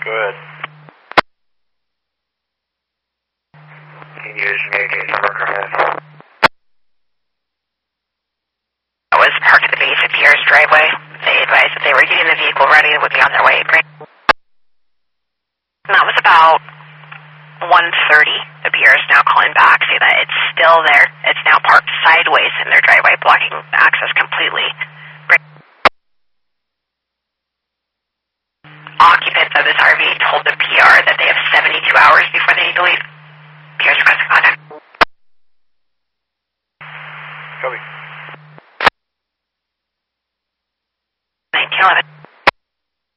Good. Use communicate number, go ahead. I was parked at the base of Pierce driveway. They advised that they were getting the vehicle ready and would be on their way. And that was about 1:30. The Pierce now calling back, say that it's still